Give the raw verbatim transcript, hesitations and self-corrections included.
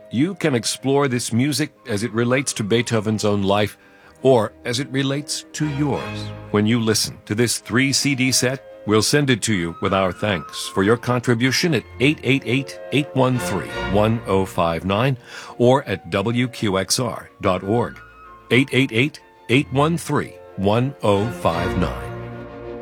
you can explore this music as it relates to Beethoven's own life or as it relates to yours. When you listen to this three C D set, we'll send it to you with our thanks for your contribution at eight eight eight, eight one three, one zero five nine or at W Q X R dot org. eight eight eight, eight one three, one zero five nine.